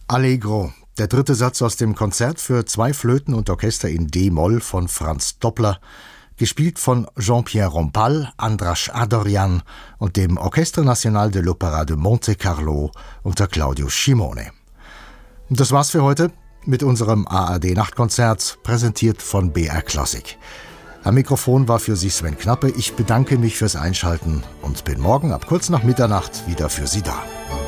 Allegro, der dritte Satz aus dem Konzert für zwei Flöten und Orchester in D-Moll von Franz Doppler, gespielt von Jean-Pierre Rompal, Andras Adorjan und dem Orchestre National de l'Opéra de Monte Carlo unter Claudio Scimone. Und das war's für heute mit unserem ARD-Nachtkonzert, präsentiert von BR Classic. Am Mikrofon war für Sie Sven Knappe. Ich bedanke mich fürs Einschalten und bin morgen ab kurz nach Mitternacht wieder für Sie da.